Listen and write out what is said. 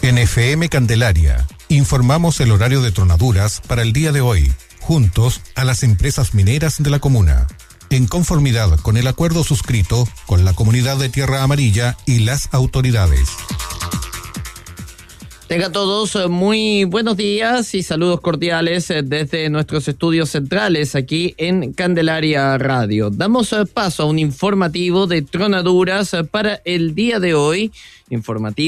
En FM Candelaria, informamos el horario de tronaduras para el día de hoy, juntos a las empresas mineras de la comuna, en conformidad con el acuerdo suscrito con la comunidad de Tierra Amarilla y las autoridades. Tengan todos muy buenos días y saludos cordiales desde nuestros estudios centrales aquí en Candelaria Radio. Damos paso a un informativo de tronaduras para el día de hoy. Informativo